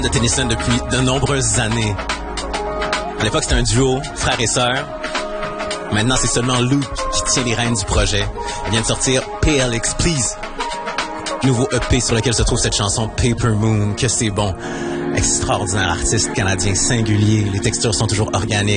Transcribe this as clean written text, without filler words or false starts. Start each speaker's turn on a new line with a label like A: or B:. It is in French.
A: de Tennyson depuis de nombreuses années. À l'époque, c'était un duo, frère et sœur. Maintenant, c'est seulement Luke qui tient les rênes du projet. Il vient de sortir PLX Please. Nouveau EP sur lequel se trouve cette chanson Paper Moon. Que c'est bon. Extraordinaire artiste canadien singulier. Les textures sont toujours organiques.